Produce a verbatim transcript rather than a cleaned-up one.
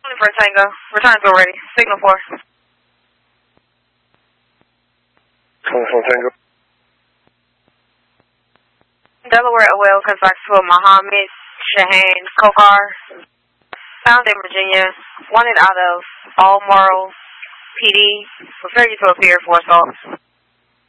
For Tango. Return to ready. Signal four. twenty-four Tango. Delaware O L contacts for Mohammed Shahan Kokar. Found in Virginia. Wanted out of Balmoral P D. Prepare you to appear for assault.